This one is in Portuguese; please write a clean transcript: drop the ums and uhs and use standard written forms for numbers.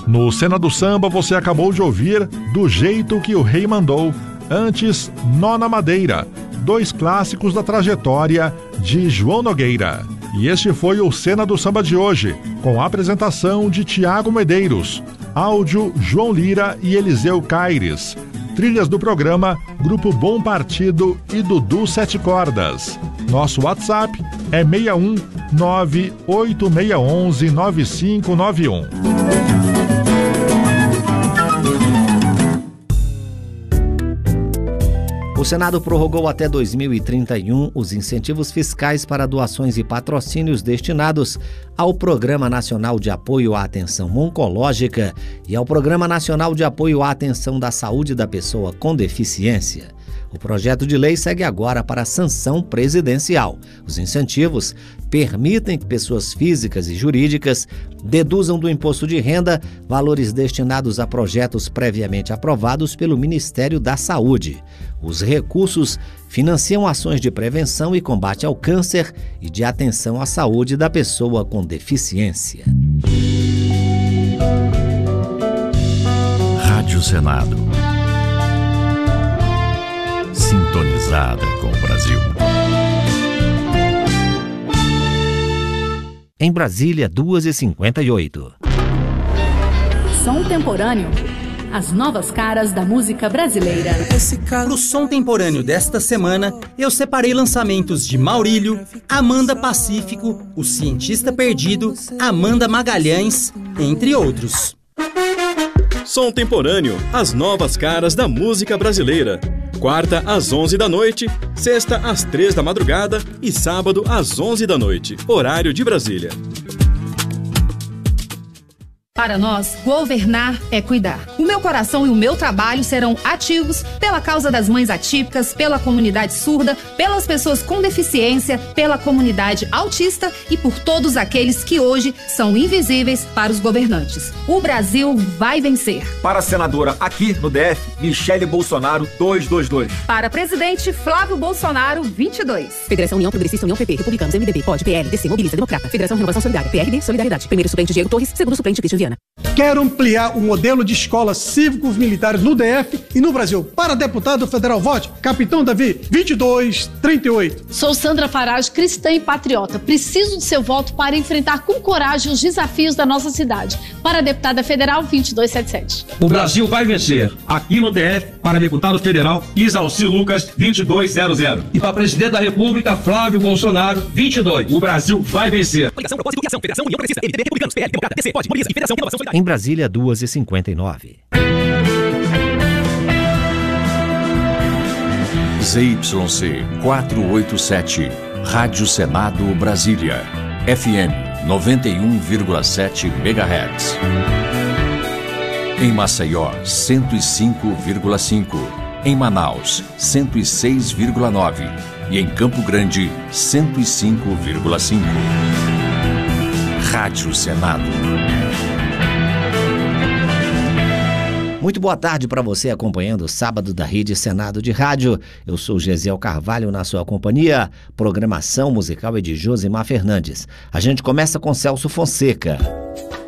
No Cena do Samba você acabou de ouvir Do Jeito que o Rei Mandou. Antes, Nó na Madeira, 2 clássicos da trajetória de João Nogueira. E este foi o Cena do Samba de hoje, com a apresentação de Tiago Medeiros, áudio João Lira e Eliseu Caires. Trilhas do programa Grupo Bom Partido e Dudu Sete Cordas. Nosso WhatsApp é 61 98611 9591. O Senado prorrogou até 2031 os incentivos fiscais para doações e patrocínios destinados ao Programa Nacional de Apoio à Atenção Oncológica e ao Programa Nacional de Apoio à Atenção da Saúde da Pessoa com Deficiência. O projeto de lei segue agora para a sanção presidencial. Os incentivos permitem que pessoas físicas e jurídicas deduzam do imposto de renda valores destinados a projetos previamente aprovados pelo Ministério da Saúde. Os recursos financiam ações de prevenção e combate ao câncer e de atenção à saúde da pessoa com deficiência. Rádio Senado. Sintonizada com o Brasil. Em Brasília, 2h58. Som Temporâneo. As novas caras da música brasileira. Pro Som Temporâneo desta semana, eu separei lançamentos de Maurílio, Amanda Pacífico, O Cientista Perdido, Amanda Magalhães, entre outros. Som Temporâneo, as novas caras da música brasileira. Quarta às 11 da noite, sexta às 3 da madrugada e sábado às 11 da noite, horário de Brasília. Para nós, governar é cuidar. O meu coração e o meu trabalho serão ativos pela causa das mães atípicas, pela comunidade surda, pelas pessoas com deficiência, pela comunidade autista e por todos aqueles que hoje são invisíveis para os governantes. O Brasil vai vencer. Para a senadora aqui no DF, Michele Bolsonaro, 222. Para presidente, Flávio Bolsonaro, 22. Federação União Progressista, União PP, Republicanos, MDB, POD, PL, DC, Mobilista, Democrata, Federação Renovação Solidária, PRD, Solidariedade. Primeiro suplente Diego Torres, segundo suplente Cristian Viana. Quero ampliar o modelo de escolas cívicos militares no DF e no Brasil. Para deputado federal, vote Capitão Davi, 2238. Sou Sandra Farage, cristã e patriota. Preciso de seu voto para enfrentar com coragem os desafios da nossa cidade. Para deputada federal, 2277. O Brasil vai vencer. Aqui no DF, para deputado federal, Isalci Lucas, 2200. E para presidente da República, Flávio Bolsonaro, 22. O Brasil vai vencer. Coligação, propósito e ação. Federação União Progressista, MDB, Republicanos, PL, Democrata, DC, POD, Mobilista e Federação Renovação Solidária. Em Brasília, 2h59. ZYC 487, Rádio Senado Brasília, FM 91,7 MHz. Em Maceió, 105,5. Em Manaus, 106,9. E em Campo Grande, 105,5. Rádio Senado. Muito boa tarde para você acompanhando o Sábado da Rede Senado de Rádio. Eu sou Gesiel Carvalho na sua companhia. Programação musical é de Josimar Fernandes. A gente começa com Celso Fonseca.